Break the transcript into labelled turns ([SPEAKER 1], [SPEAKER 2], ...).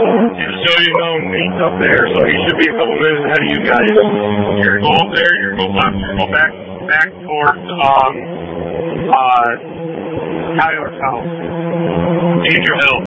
[SPEAKER 1] Just so you know, Nate's up there, so he should be a couple minutes ahead of you guys. You're going up there, you're going left, you're going back towards, Tyler's house. Danger Hill.